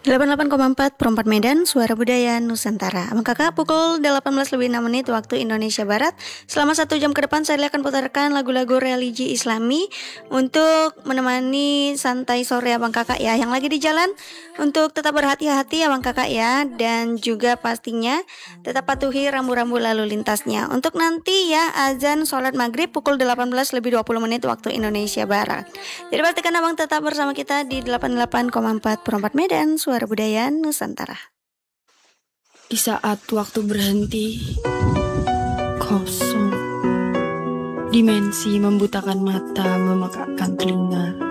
88,4 Perempat Medan, Suara Budaya Nusantara. Abang kakak pukul 18:06 waktu Indonesia Barat. Selama 1 jam ke depan saya akan putarkan lagu-lagu religi Islami untuk menemani santai sore abang kakak ya, yang lagi di jalan, untuk tetap berhati-hati abang kakak ya. Dan juga pastinya tetap patuhi rambu-rambu lalu lintasnya. Untuk nanti ya azan sholat maghrib pukul 18:20 waktu Indonesia Barat. Jadi pastikan abang tetap bersama kita di 88,4 Perempat Medan, Suara Budaya Nusantara. Di saat waktu berhenti, kosong, dimensi membutakan mata, memekakkan telinga.